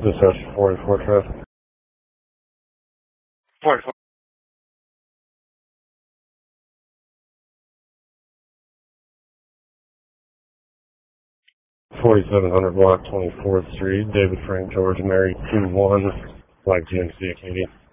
Dispatch 44 traffic. 44. 4700 block 24th Street, David Frank George Mary 21, like GMC Acadia.